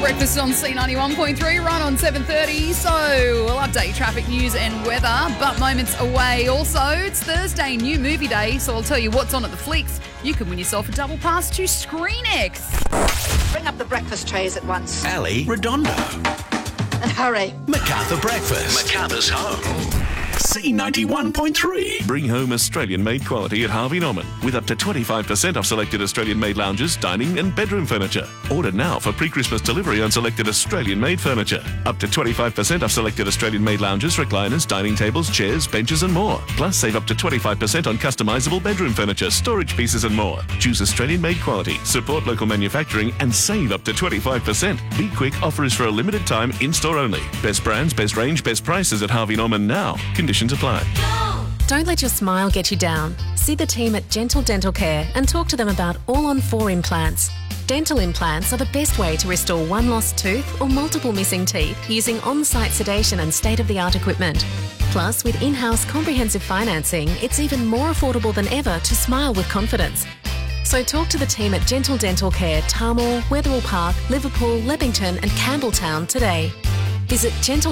Breakfast on C91.3, run on 7:30. So we'll update traffic news and weather, but moments away. Also, it's Thursday, new movie day, so I'll tell you what's on at the flicks. You can win yourself a double pass to ScreenX. Bring up the breakfast trays at once. Ali Redondo. And hurry. MacArthur Breakfast. MacArthur's home. C91.3. Bring home Australian-made quality at Harvey Norman with up to 25% off selected Australian-made lounges, dining and bedroom furniture. Order now for pre-Christmas delivery on selected Australian-made furniture. Up to 25% off selected Australian-made lounges, recliners, dining tables, chairs, benches and more. Plus, save up to 25% on customisable bedroom furniture, storage pieces and more. Choose Australian-made quality, support local manufacturing and save up to 25%. Be quick, offer is for a limited time, in-store only. Best brands, best range, best prices at Harvey Norman now. Conditions apply. Don't let your smile get you down. See the team at Gentle Dental Care and talk to them about all-on-4 implants. Dental implants are the best way to restore one lost tooth or multiple missing teeth using on-site sedation and state-of-the-art equipment. Plus, with in-house comprehensive financing, it's even more affordable than ever to smile with confidence. So talk to the team at Gentle Dental Care, Tarmore, Wetherill Park, Liverpool, Leppington and Campbelltown today. Visit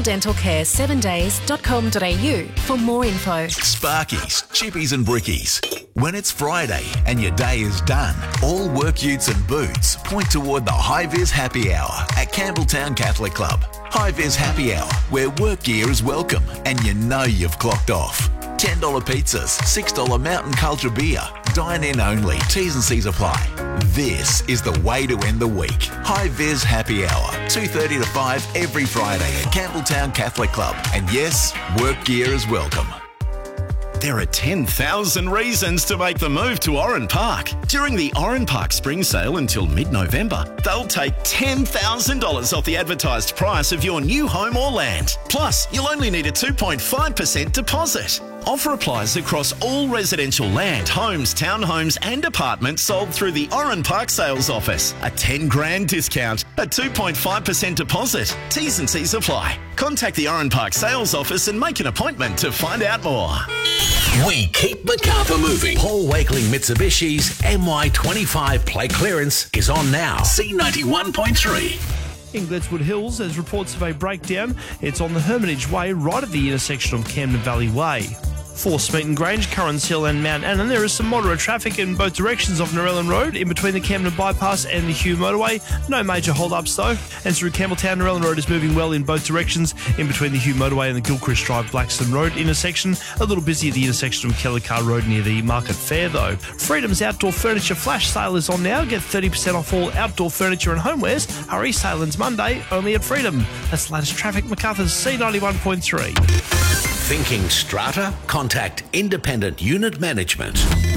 gentledentalcare7days.com.au for more info. Sparkies, chippies and brickies. When it's Friday and your day is done, all work utes and boots point toward the High Vis Happy Hour at Campbelltown Catholic Club. High Vis Happy Hour, where work gear is welcome and you know you've clocked off. $10 pizzas, $6 Mountain Culture beer. Dine in only. T's and C's apply. This is the way to end the week. High Vis Happy Hour, 2:30 to 5 every Friday at Campbelltown Catholic Club. And yes, work gear is welcome. There are 10,000 reasons to make the move to Oran Park. During the Oran Park Spring Sale until mid-November, they'll take $10,000 off the advertised price of your new home or land. Plus, you'll only need a 2.5% deposit. Offer applies across all residential land, homes, townhomes and apartments sold through the Oran Park Sales Office. A $10,000 discount, a 2.5% deposit. T's and C's apply. Contact the Oran Park Sales Office and make an appointment to find out more. We keep MacArthur moving. Paul Wakeling Mitsubishi's MY25 plate clearance is on now. C91.3. In Gledswood Hills, there's reports of a breakdown. It's on the Hermitage Way, right at the intersection of Camden Valley Way. For Smeaton Grange, Currans Hill and Mount Annan, there is some moderate traffic in both directions of Narellan Road, in between the Camden Bypass and the Hugh Motorway. No major hold-ups though. And through Campbelltown, Narellan Road is moving well in both directions, in between the Hugh Motorway and the Gilchrist Drive Blackstone Road intersection. A little busy at the intersection of Kellycar Road near the Market Fair though. Freedom's Outdoor Furniture Flash Sale is on now. Get 30% off all outdoor furniture and homewares. Hurry, sale ends Monday, only at Freedom. That's the latest traffic. MacArthur's C91.3. Thinking strata? Contact Independent Unit Management.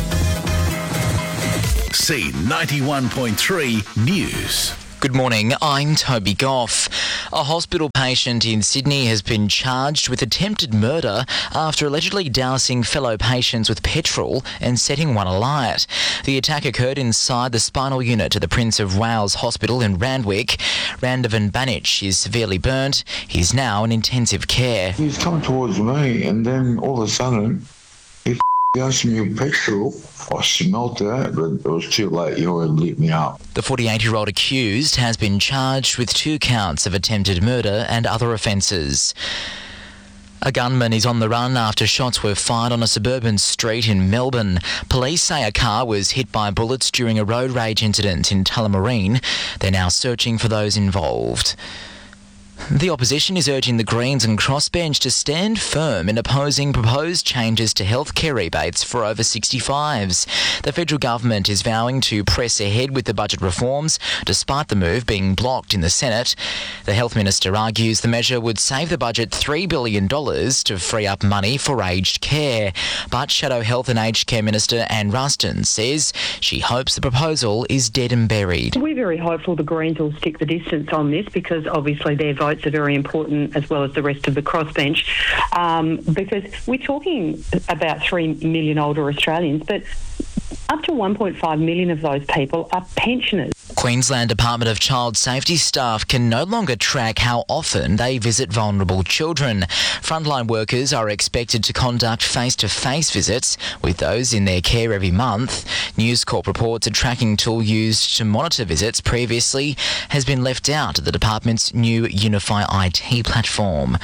C91.3 News. Good morning, I'm Toby Goff. A hospital patient in Sydney has been charged with attempted murder after allegedly dousing fellow patients with petrol and setting one alight. The attack occurred inside the spinal unit at the Prince of Wales Hospital in Randwick. Randovan Banich is severely burnt. He's now in intensive care. He's come towards me and then all of a sudden he doused me with petrol. I smelt that, but it was too late. He already lit me up. The 48-year-old accused has been charged with 2 counts of attempted murder and other offences. A gunman is on the run after shots were fired on a suburban street in Melbourne. Police say a car was hit by bullets during a road rage incident in Tullamarine. They're now searching for those involved. The opposition is urging the Greens and Crossbench to stand firm in opposing proposed changes to healthcare rebates for over 65s. The federal government is vowing to press ahead with the budget reforms, despite the move being blocked in the Senate. The health minister argues the measure would save the budget $3 billion to free up money for aged care. But Shadow Health and Aged Care Minister Anne Ruston says she hopes the proposal is dead and buried. We're very hopeful the Greens will stick the distance on this because obviously their votes are very important as well as the rest of the crossbench because we're talking about 3 million older Australians, but up to 1.5 million of those people are pensioners. Queensland Department of Child Safety staff can no longer track how often they visit vulnerable children. Frontline workers are expected to conduct face-to-face visits with those in their care every month. News Corp reports a tracking tool used to monitor visits previously has been left out of the department's new Unify IT platform.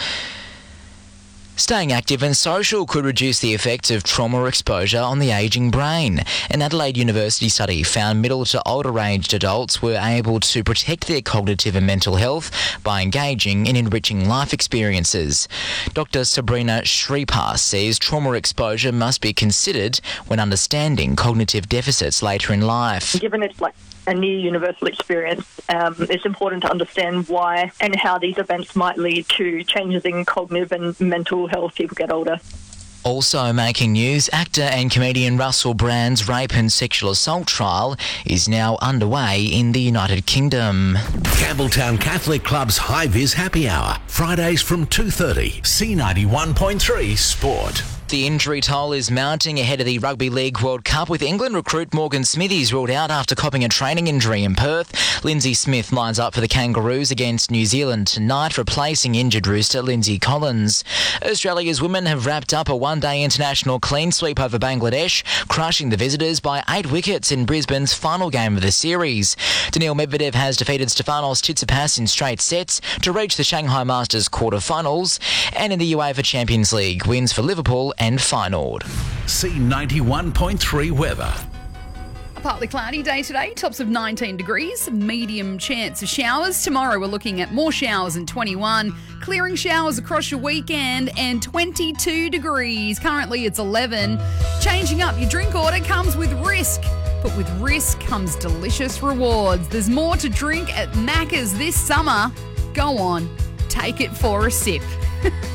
Staying active and social could reduce the effects of trauma exposure on the ageing brain. An Adelaide University study found middle to older aged adults were able to protect their cognitive and mental health by engaging in enriching life experiences. Dr. Sabrina Shripar says trauma exposure must be considered when understanding cognitive deficits later in life. Given it's like a near universal experience, it's important to understand why and how these events might lead to changes in cognitive and mental health as people get older. Also making news, actor and comedian Russell Brand's rape and sexual assault trial is now underway in the United Kingdom. Campbelltown Catholic Club's High Vis Happy Hour, Fridays from 2:30, C91.3 Sport. The injury toll is mounting ahead of the Rugby League World Cup, with England recruit Morgan Smithies ruled out after copping a training injury in Perth. Lindsay Smith lines up for the Kangaroos against New Zealand tonight, replacing injured rooster Lindsay Collins. Australia's women have wrapped up a one-day international clean sweep over Bangladesh, crushing the visitors by 8 wickets in Brisbane's final game of the series. Daniil Medvedev has defeated Stefanos Tsitsipas in straight sets to reach the Shanghai Masters quarter-finals, and in the UEFA Champions League, wins for Liverpool and Feyenoord. C91.3 weather. A partly cloudy day today, tops of 19 degrees, medium chance of showers. Tomorrow we're looking at more showers and 21, clearing showers across your weekend and 22 degrees. Currently it's 11. Changing up your drink order comes with risk, but with risk comes delicious rewards. There's more to drink at Macca's this summer. Go on, take it for a sip.